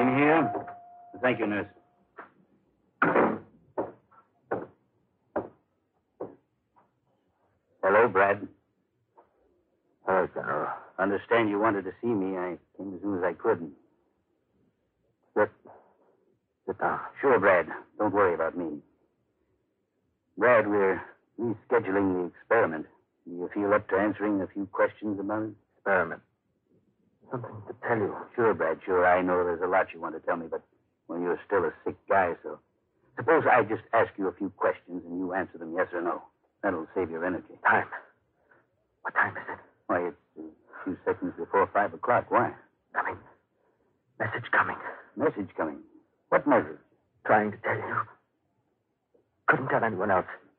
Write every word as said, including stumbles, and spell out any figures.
In here? Thank you, nurse. Hello, Brad. Hello, General. Understand you wanted to see me. I came as soon as I could. Sit. Sit down. Sure, Brad. Don't worry about me. Brad, we're rescheduling the experiment. Do you feel up to answering a few questions about it? Experiment. Something to tell you. Sure, Brad, sure. I know there's a lot you want to tell me, but, well, you're still a sick guy, so... Suppose I just ask you a few questions and you answer them yes or no. That'll save your energy. Time. What time is it? Why, it's a few seconds before five o'clock. Why? Coming. Message coming. Message coming. What message? Trying to tell you. Couldn't tell anyone else.